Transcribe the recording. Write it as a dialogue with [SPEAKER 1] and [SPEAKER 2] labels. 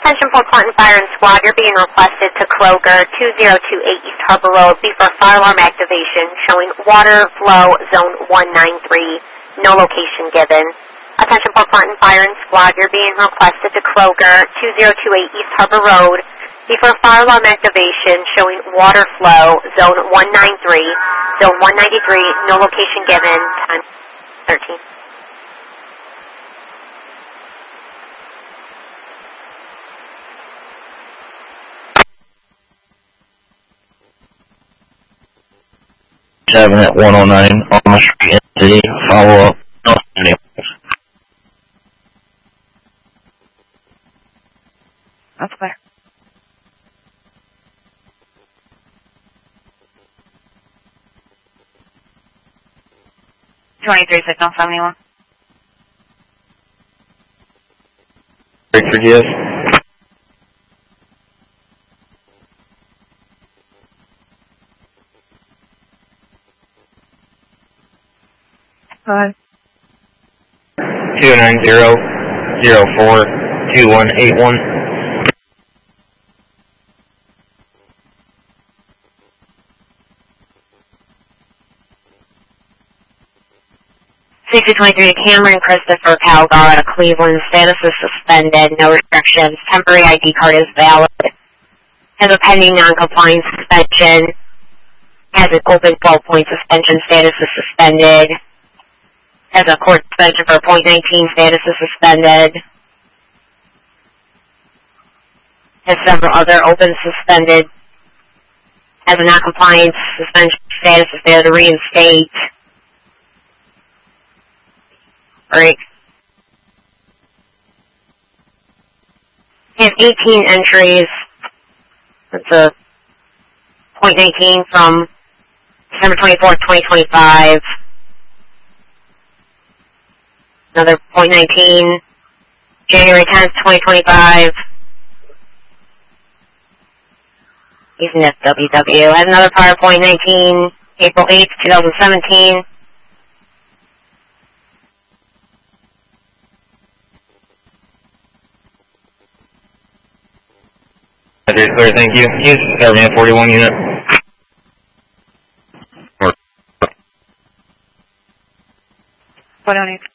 [SPEAKER 1] Attention Port Clinton Fire and Squad, you're being requested to Kroger, 2028 East Harbor Road, before fire alarm activation, showing water flow zone 193, no location given. Attention Port Clinton Fire and Squad, you're being requested to Kroger, 2028 East Harbor Road, before fire alarm activation, showing water flow zone 193, zone 193, no location given, time 13.
[SPEAKER 2] Seven at 109 Alma Street in the city. Follow up.
[SPEAKER 3] That's clear. 23 signal 71.
[SPEAKER 2] Victor Diaz.
[SPEAKER 3] Hi.
[SPEAKER 2] 290-04-2181.
[SPEAKER 1] 6023 Cameron Christopher Calgar out of Cleveland. Status is suspended. No restrictions. Temporary ID card is valid. Has a pending non-compliance suspension. Has an open 12-point suspension. Status is suspended. Has a court suspension for .19. Status is suspended. Has several other open suspended. Has a non-compliance suspension. Status is there to reinstate. Right. He has 18 entries. That's a .19 from December 24th, 2025. Another .19, January 10th, 2025. He's an FWW. Has another prior .19, April 8th, 2017.
[SPEAKER 2] Clear, thank you. Use Airman 41 unit.
[SPEAKER 3] What on